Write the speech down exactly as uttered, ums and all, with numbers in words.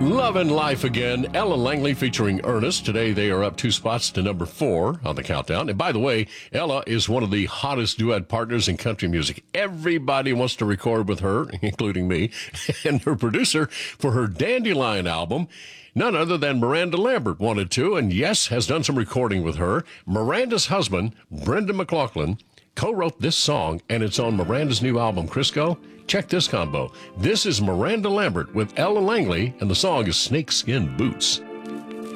Lovin' Life Again, Ella Langley featuring Ernest. Today they are up two spots to number four on the countdown. And by the way, Ella is one of the hottest duet partners in country music. Everybody wants to record with her, including me, and her producer for her Dandelion album. None other than Miranda Lambert wanted to, and yes, has done some recording with her. Miranda's husband, Brendan McLaughlin, co-wrote this song, and it's on Miranda's new album, Crisco. Check this combo. This is Miranda Lambert with Ella Langley, and the song is Snakeskin Boots.